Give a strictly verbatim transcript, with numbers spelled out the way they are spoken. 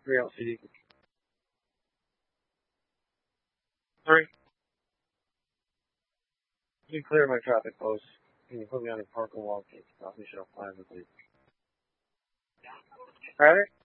Three L C D. Three. You clear my traffic post. Can you put me on a park and walk? Probably should have planned with you. Tyler?